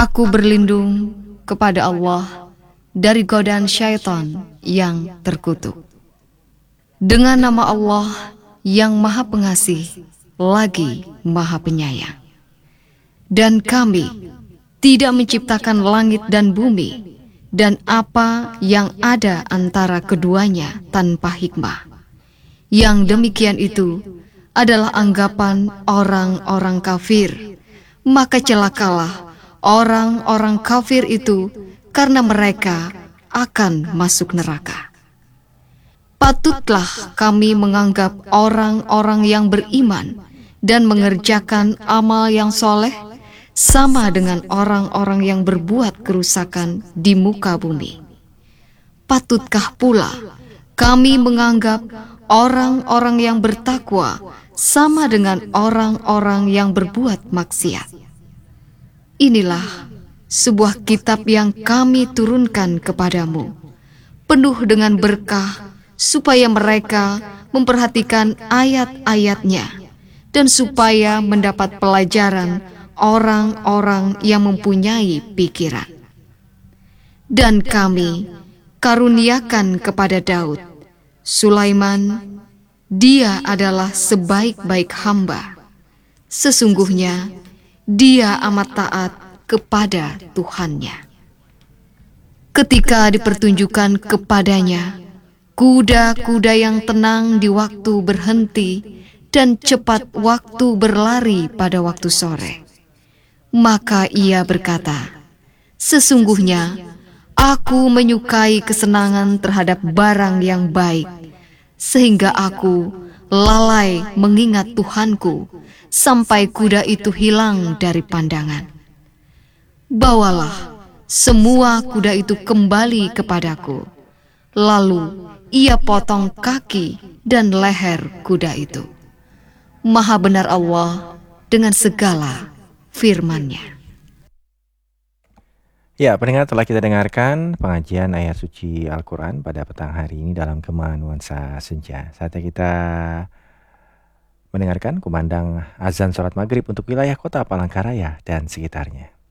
Aku berlindung kepada Allah dari godaan syaitan yang terkutuk. Dengan nama Allah yang Maha Pengasih lagi Maha Penyayang. Dan kami tidak menciptakan langit dan bumi dan apa yang ada antara keduanya tanpa hikmah. Yang demikian itu adalah anggapan orang-orang kafir. Maka celakalah orang-orang kafir itu karena mereka akan masuk neraka. Patutlah kami menganggap orang-orang yang beriman dan mengerjakan amal yang soleh sama dengan orang-orang yang berbuat kerusakan di muka bumi. Patutkah pula kami menganggap orang-orang yang bertakwa sama dengan orang-orang yang berbuat maksiat. Inilah sebuah kitab yang kami turunkan kepadamu, penuh dengan berkah, supaya mereka memperhatikan ayat-ayatnya, dan supaya mendapat pelajaran orang-orang yang mempunyai pikiran. Dan kami karuniakan kepada Daud, Sulaiman, dia adalah sebaik-baik hamba. Sesungguhnya dia amat taat kepada Tuhannya. Ketika dipertunjukkan kepadanya kuda-kuda yang tenang di waktu berhenti dan cepat waktu berlari pada waktu sore, maka ia berkata, "Sesungguhnya aku menyukai kesenangan terhadap barang yang baik, sehingga aku lalai mengingat Tuhanku sampai kuda itu hilang dari pandangan. Bawalah semua kuda itu kembali kepadaku." Lalu ia potong kaki dan leher kuda itu. Maha benar Allah dengan segala firman-Nya. Ya, pendengar, telah kita dengarkan pengajian ayat suci Al-Quran pada petang hari ini dalam Gema Nuansa Senja. Saatnya kita mendengarkan kumandang azan sholat maghrib untuk wilayah kota Palangkaraya dan sekitarnya.